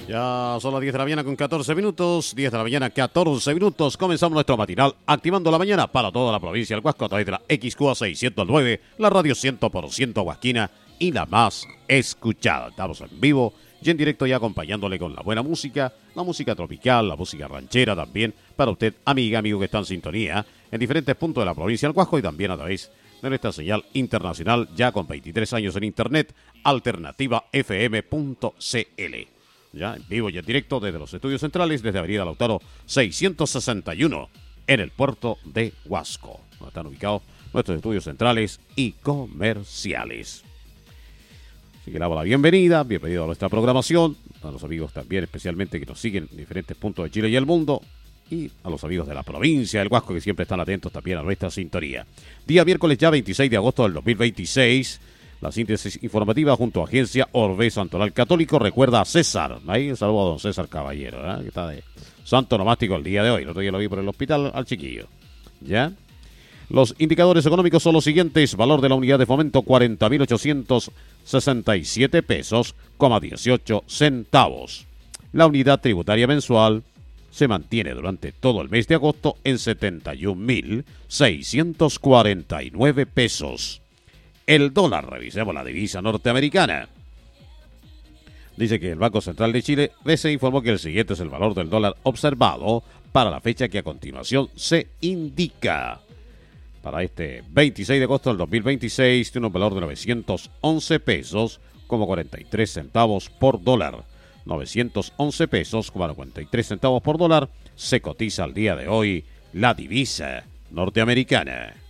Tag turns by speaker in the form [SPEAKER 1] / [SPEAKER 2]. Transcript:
[SPEAKER 1] Ya son las 10 de la mañana con 14 minutos, 10 de la mañana 14 minutos, comenzamos nuestro matinal activando la mañana para toda la provincia del Huasco a través de la XQA 609, la radio 100% huasquina y la más escuchada. Estamos en vivo y en directo ya acompañándole con la buena música, la música tropical, la música ranchera también, para usted, amigo que está en sintonía, en diferentes puntos de la provincia del Huasco y también a través de nuestra señal internacional ya con 23 años en internet, alternativafm.cl. Ya en vivo y en directo desde los estudios centrales, desde Avenida Lautaro 661, en el puerto de Huasco, donde están ubicados nuestros estudios centrales y comerciales. Así que le damos la bienvenido a nuestra programación, a los amigos también especialmente que nos siguen en diferentes puntos de Chile y el mundo, y a los amigos de la provincia del Huasco que siempre están atentos también a nuestra sintonía. Día miércoles ya 26 de agosto del 2026, la síntesis informativa junto a Agencia Orbe Santoral Católico. Recuerda a César, ahí saludo a don César Caballero, que está de santo nomástico el día de hoy. El otro día lo vi por el hospital al chiquillo. ¿Ya? Los indicadores económicos son los siguientes: valor de la unidad de fomento 40.867 pesos, 18 centavos. La unidad tributaria mensual se mantiene durante todo el mes de agosto en 71.649 pesos. El dólar, revisemos la divisa norteamericana. Dice que el Banco Central de Chile se informó que el siguiente es el valor del dólar observado para la fecha que a continuación se indica. Para este 26 de agosto del 2026 tiene un valor de 911 pesos como 43 centavos por dólar. 911 pesos como 43 centavos por dólar se cotiza al día de hoy la divisa norteamericana.